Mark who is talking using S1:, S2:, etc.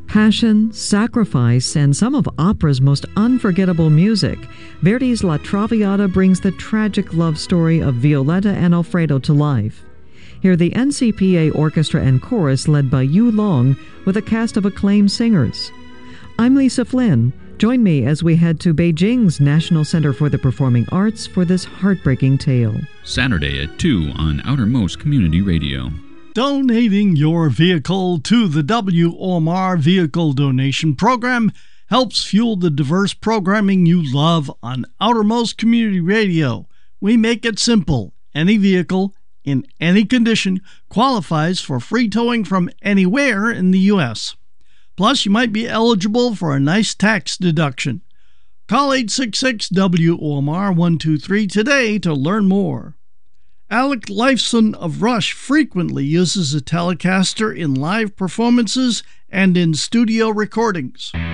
S1: Passion, sacrifice, and some of opera's most unforgettable music, Verdi's La Traviata brings the tragic love story of Violetta and Alfredo to life. Hear the NCPA Orchestra and Chorus led by Yu Long with a cast of acclaimed singers. I'm Lisa Flynn. Join me as we head to Beijing's National Center for the Performing Arts for this heartbreaking tale.
S2: Saturday at 2 on Outermost Community Radio.
S3: Donating your vehicle to the WOMR Vehicle Donation Program helps fuel the diverse programming you love on Outermost Community Radio. We make it simple. Any vehicle, in any condition, qualifies for free towing from anywhere in the U.S. Plus, you might be eligible for a nice tax deduction. Call 866-WOMR-123 today to learn more. Alec Lifeson of Rush frequently uses a Telecaster in live performances and in studio recordings.